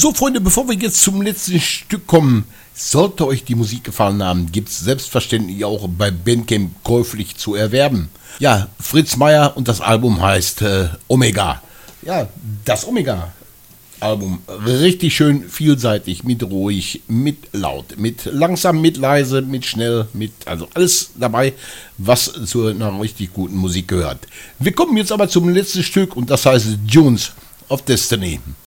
So, Freunde, bevor wir jetzt zum letzten Stück kommen, sollte euch die Musik gefallen haben, gibt es selbstverständlich auch bei Bandcamp käuflich zu erwerben. Ja, Fritz Meier und das Album heißt Omega. Ja, das Omega-Album. Richtig schön vielseitig, mit ruhig, mit laut, mit langsam, mit leise, mit schnell, also alles dabei, was zu einer richtig guten Musik gehört. Wir kommen jetzt aber zum letzten Stück und das heißt Dunes of Destiny.